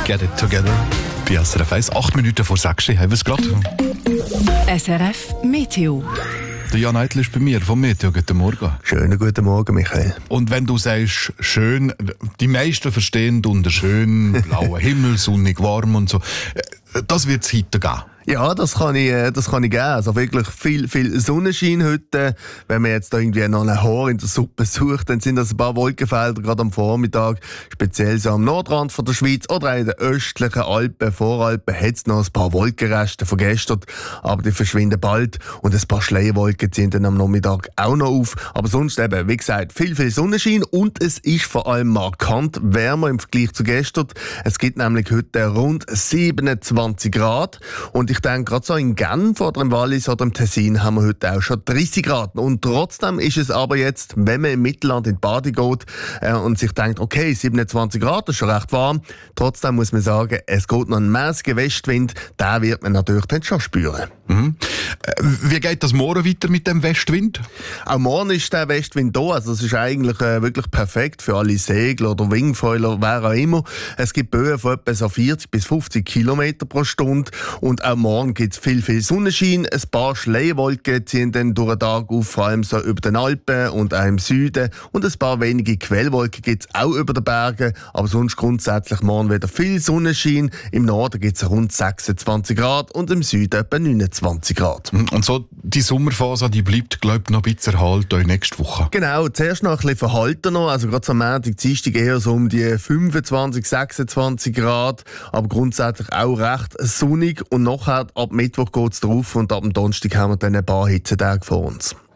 Get It Together bei SRF 1. 8 Minuten vor 6 haben wir es gerade. SRF Meteo. Der Jan Eitel ist bei mir vom Meteo. Guten Morgen. Schönen guten Morgen, Michael. Und wenn du sagst, schön, die meisten verstehen unter schön, blauer Himmel, sonnig, warm und so, das wird es heute geben. Ja, das kann ich geben. Also wirklich viel Sonnenschein heute. Wenn man jetzt da irgendwie noch ein Haar in der Suppe sucht, dann sind das ein paar Wolkenfelder, gerade am Vormittag. Speziell so am Nordrand von der Schweiz oder in den östlichen Alpen, Voralpen, hat es noch ein paar Wolkenreste von gestern. Aber die verschwinden bald. Und ein paar Schleierwolken ziehen dann am Nachmittag auch noch auf. Aber sonst eben, wie gesagt, viel Sonnenschein. Und es ist vor allem markant wärmer im Vergleich zu gestern. Es gibt nämlich heute rund 27 Grad. Und ich denke, gerade so in Genf oder im Wallis oder im Tessin haben wir heute auch schon 30 Grad. Und trotzdem ist es aber jetzt, wenn man im Mittelland in die Bade geht und sich denkt, okay, 27 Grad, das ist schon recht warm, trotzdem muss man sagen, es geht noch ein mäßiger Westwind, den wird man natürlich dann schon spüren. Mhm. Wie geht das morgen weiter mit dem Westwind? Auch morgen ist der Westwind da, also es ist eigentlich wirklich perfekt für alle Segler oder Wingfoiler, wer auch immer. Es gibt Böen von etwa so 40 bis 50 Kilometer pro Stunde und auch morgen gibt es viel Sonnenschein. Ein paar Schleierwolken ziehen dann durch den Tag auf, vor allem so über den Alpen und auch im Süden. Und ein paar wenige Quellwolken gibt es auch über den Bergen. Aber sonst grundsätzlich morgen wieder viel Sonnenschein. Im Norden gibt es rund 26 Grad und im Süden etwa 29 Grad. Und so die Sommerphase, die bleibt, glaube ich, noch ein bisschen erhalten nächste Woche. Genau, zuerst noch ein bisschen verhaltener. Also gerade am Montag, Dienstag eher so um die 25, 26 Grad. Aber grundsätzlich auch recht sonnig. Und nachher ab Mittwoch geht es drauf und ab dem Donnerstag haben wir dann ein paar Hitzetage vor uns.